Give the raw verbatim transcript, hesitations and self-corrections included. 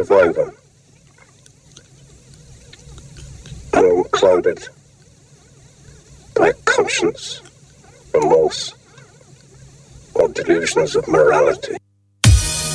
interwoven and clouded by conscience, remorse, or delusions of morality.